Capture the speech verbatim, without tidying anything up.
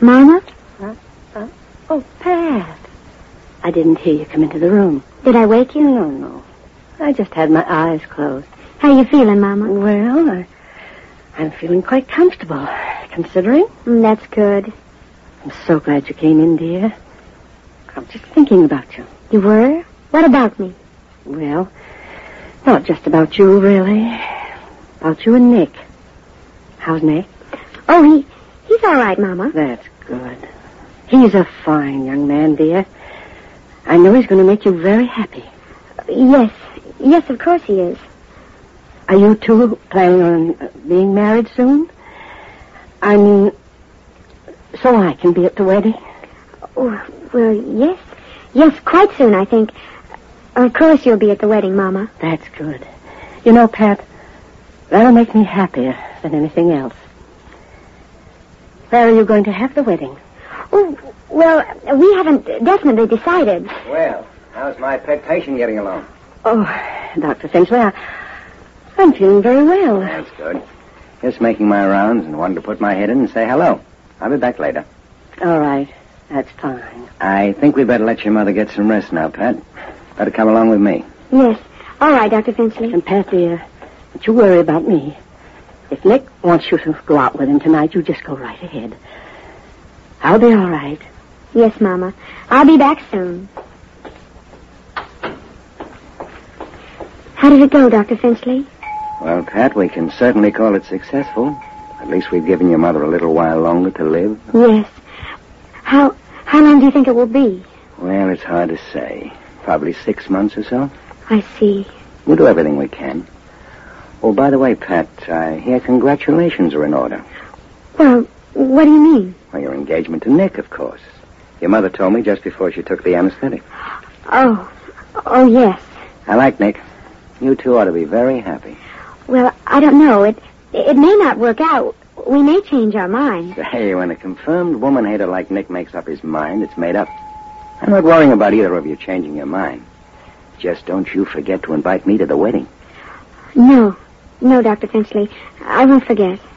Mama? Huh? Uh, oh, Pat. I didn't hear you come into the room. Did I wake you? No, no. I just had my eyes closed. How you feeling, Mama? Well, I, I'm feeling quite comfortable, considering. Mm, that's good. I'm so glad you came in, dear. I was just thinking about you. You were? What about me? Well, not just about you, really. About you and Nick. How's Nick? Oh, he he's all right, Mama. That's good. He's a fine young man, dear. I know he's going to make you very happy. Yes. Yes, of course he is. Are you two planning on being married soon? I mean, so I can be at the wedding? Oh, well, yes. Yes, quite soon, I think. Of course you'll be at the wedding, Mama. That's good. You know, Pat, that'll make me happier than anything else. Where are you going to have the wedding? Oh, well, we haven't definitely decided. Well, how's my pet patient getting along? Oh, Doctor Finchley, I, I'm feeling very well. That's good. Just making my rounds and wanted to put my head in and say hello. I'll be back later. All right. That's fine. I think we better let your mother get some rest now, Pat. Better come along with me. Yes. All right, Doctor Finchley. And, Pat, dear, don't you worry about me. If Nick wants you to go out with him tonight, you just go right ahead. I'll be all right. Yes, Mama. I'll be back soon. How did it go, Doctor Finchley? Well, Pat, we can certainly call it successful. At least we've given your mother a little while longer to live. Yes. How how long do you think it will be? Well, it's hard to say. Probably six months or so. I see. We'll do everything we can. Oh, by the way, Pat, I hear congratulations are in order. Well, what do you mean? Well, your engagement to Nick, of course. Your mother told me just before she took the anesthetic. Oh. Oh, yes. I like Nick. You two ought to be very happy. Well, I don't know. It it may not work out. We may change our minds. Hey, when a confirmed woman hater like Nick makes up his mind, it's made up. I'm not worrying about either of you changing your mind. Just don't you forget to invite me to the wedding. No. No, Doctor Finchley. I won't forget.